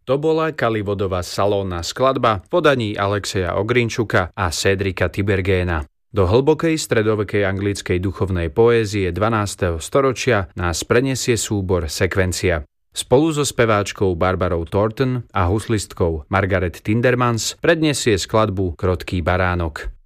To bola Kalivodová salónna skladba v podaní Alexeja Ogrinčuka a Cédrika Tibergéna. Do hlbokej stredovekej anglickej duchovnej poézie 12. storočia nás prenesie súbor Sekvencia. Spolu so speváčkou Barbarou Thornton a huslistkou Margaret Tindermans predniesie skladbu Krotký baránok.